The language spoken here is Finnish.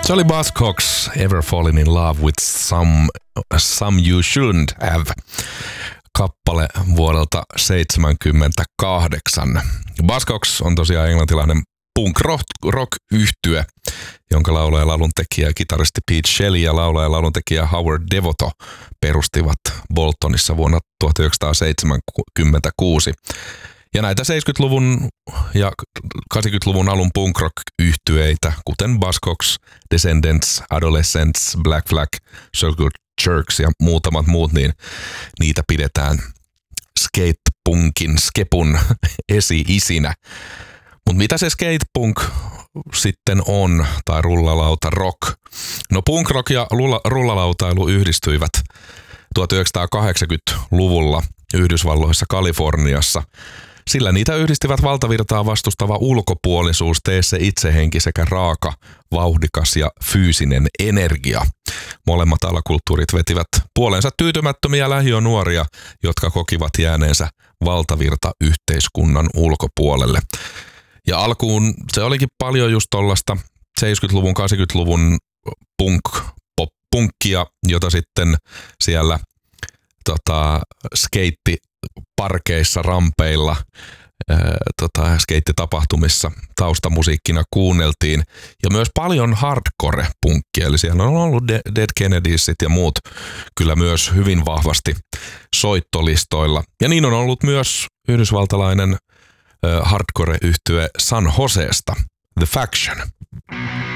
Se oli Buzzcocks, Ever Fallen in Love with Some You Shouldn't Have. Kappale vuodelta 1978. Buzzcocks on tosiaan englantilainen punk-rock-yhtye, jonka laulaja, lauluntekijä ja kitaristi Pete Shelley ja laulaja ja lauluntekijä Howard Devoto perustivat Boltonissa vuonna 1976. Ja näitä 70-luvun ja 80-luvun alun punk-rock-yhtyeitä, kuten Buzzcocks, Descendents, Adolescents, Black Flag, Circle Jerks ja muutamat muut, niin niitä pidetään skate-punkin, skepun Mutta mitä se skate-punk sitten on, tai rullalauta rock? No punk-rock ja rullalautailu yhdistyivät 1980-luvulla Yhdysvalloissa Kaliforniassa, sillä niitä yhdistivät valtavirtaa vastustava ulkopuolisuus, tee se itsehenki sekä raaka, vauhdikas ja fyysinen energia. Molemmat alakulttuurit vetivät puolensa tyytymättömiä lähiönuoria, jotka kokivat jääneensä valtavirta yhteiskunnan ulkopuolelle. Ja alkuun se olikin paljon just tollaista 70-luvun, 80-luvun punkkia, jota sitten siellä skeittiparkeissa, rampeilla, skeittitapahtumissa taustamusiikkina kuunneltiin. Ja myös paljon hardcore-punkkia, eli siellä on ollut Dead Kennedysit ja muut kyllä myös hyvin vahvasti soittolistoilla. Ja niin on ollut myös yhdysvaltalainen hardcore-yhtye San Josesta, The Faction.